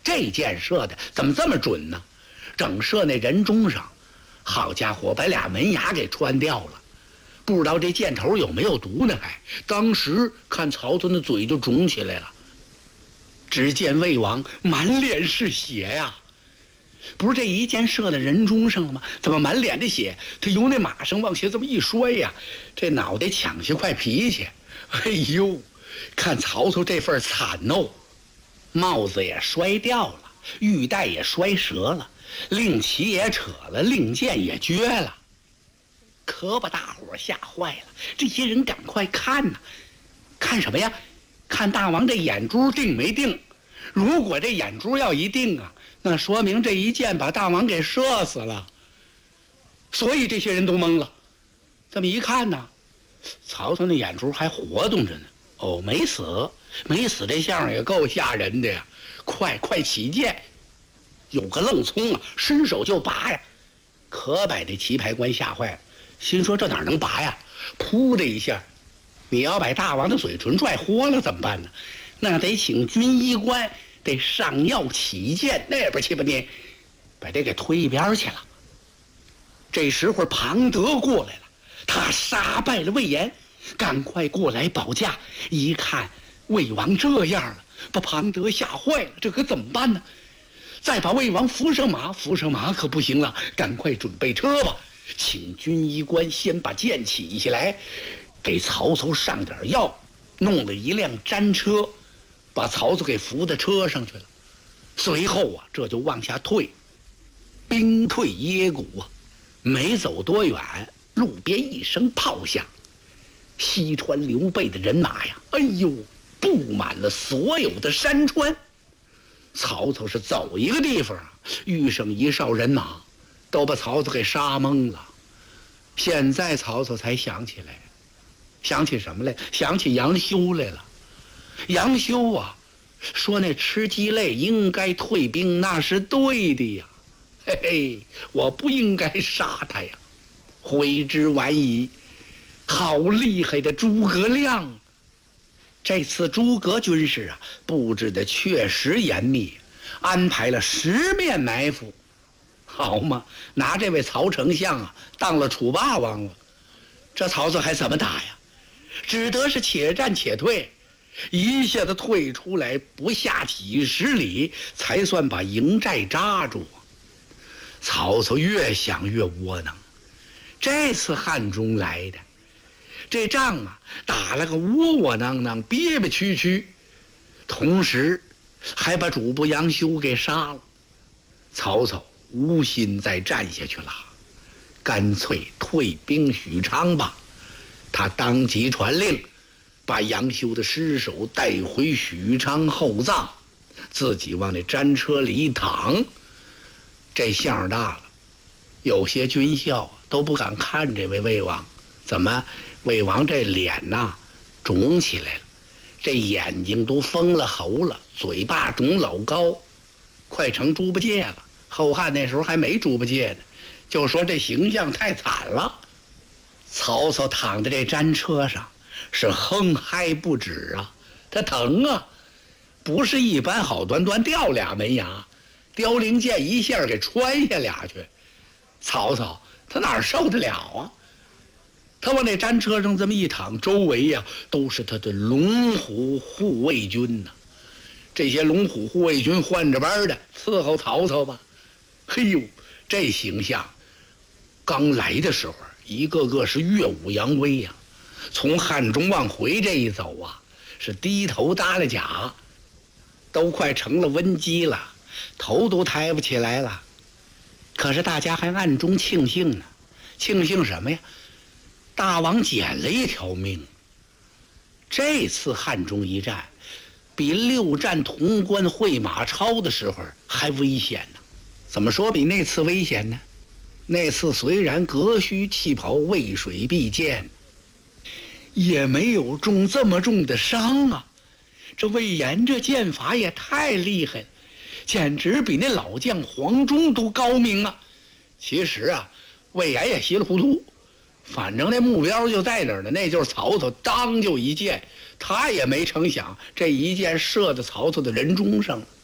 这箭射的怎么这么准呢？正射那人中上，好家伙，把俩门牙给穿掉了。不知道这箭头有没有毒呢？当时看曹操那嘴就肿起来了。只见魏王满脸是血呀！不是这一箭射在人中上了吗？怎么满脸的血？他由那马上往下这么一摔呀，这脑袋抢下块皮去。哎呦，看曹操这份惨哦，帽子也摔掉了，玉带也摔折了，令旗也扯了，令箭也撅了，可把大伙吓坏了。这些人赶快看呐，看什么呀？看大王这眼珠定没定？如果这眼珠要一定啊，那说明这一箭把大王给射死了。所以这些人都懵了。这么一看呢，曹操那眼珠还活动着呢。哦，没死，没死，这相也够吓人的呀！快起箭！有个愣葱啊，伸手就拔呀，可把这棋牌官吓坏了，心说这哪能拔呀？噗的一下，你要把大王的嘴唇拽豁了怎么办呢？那得请军医官，得上药起箭，那边去吧你，把这给推一边去了。这时候庞德过来了，他杀败了魏延，赶快过来保驾。一看魏王这样了，把庞德吓坏了，这可怎么办呢？再把魏王扶上马，扶上马可不行了，赶快准备车吧。请军医官先把剑起下来，给曹操上点药，弄了一辆战车，把曹操给扶到车上去了。随后啊，这就往下退，兵退耶谷啊。没走多远，路边一声炮响，西川刘备的人马呀，哎呦，布满了所有的山川。曹操是走一个地方啊，遇上一哨人马，都把曹操给杀懵了。现在曹操才想起来，想起什么来？想起杨修来了。杨修啊，说那吃鸡肋应该退兵，那是对的呀。嘿嘿，我不应该杀他呀，悔之晚矣。好厉害的诸葛亮！这次诸葛军师啊，布置的确实严密，安排了10面埋伏。好嘛，拿这位曹丞相啊当了楚霸王了。这曹操还怎么打呀？只得是且战且退，一下子退出来不下几十里，才算把营寨扎住。曹操越想越窝囊，这次汉中来的这仗啊，打了个窝窝囊囊，憋憋屈屈，同时还把主簿杨修给杀了。曹操无心再战下去了，干脆退兵许昌吧。他当即传令，把杨修的尸首带回许昌厚葬，自己往那战车里一躺。这相大了，有些军校都不敢看这位魏王。怎么？魏王这脸呐肿起来了，这眼睛都封了喉了，嘴巴肿老高，快成猪八戒了。后汉那时候还没猪八戒呢，就说这形象太惨了。曹操躺在这战车上是哼嗨不止啊，他疼啊，不是一般好端端掉俩门牙，凋零箭一下给穿下俩去。曹操他哪受得了啊？他往那战车上这么一躺，周围呀都是他的龙虎护卫军呐。这些龙虎护卫军换着班的伺候曹操吧。嘿呦，这形象刚来的时候一个个是耀武扬威呀。从汉中往回这一走啊，是低头耷拉甲，都快成了温鸡了，头都抬不起来了。可是大家还暗中庆幸呢，庆幸什么呀？大王捡了一条命。这次汉中一战比6战潼关会马超的时候还危险呢。怎么说比那次危险呢？那次虽然革须弃袍，渭水避箭，也没有中这么重的伤啊。这魏延这剑法也太厉害了，简直比那老将黄忠都高明啊。其实啊，魏延也稀里糊涂，反正那目标就在哪儿呢？那就是曹操，当就一箭，他也没成想这一箭射到曹操的人中上了。